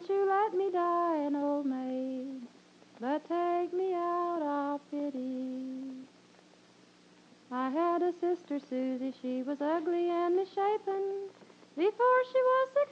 won't you let me die an old maid, but take me out of pity. I had a sister Susie, she was ugly and misshapen. Before she was